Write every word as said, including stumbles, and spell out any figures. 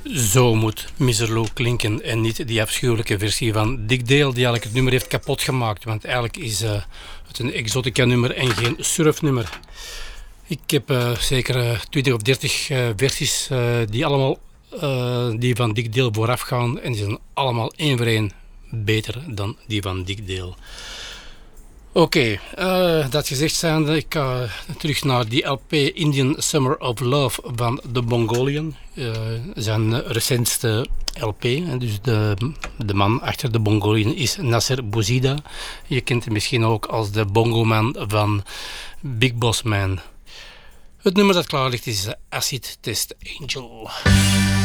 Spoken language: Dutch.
Zo moet mister Lou klinken en niet die afschuwelijke versie van Dick Dale die eigenlijk het nummer heeft kapot gemaakt. Want eigenlijk is uh, het een exotica nummer en geen surfnummer. Ik heb uh, zeker twintig of dertig uh, versies uh, die allemaal uh, die van Dick Dale vooraf gaan. En die zijn allemaal één voor één beter dan die van Dick Dale. Oké, okay, uh, dat gezegd zijnde, ik ga terug naar die L P Indian Summer of Love van The Bongolian. Uh, zijn recentste L P. Dus de, de man achter The Bongolian is Nasser Bouzida. Je kent hem misschien ook als de bongoman van Big Boss Man. Het nummer dat klaar ligt is Acid Test Angel.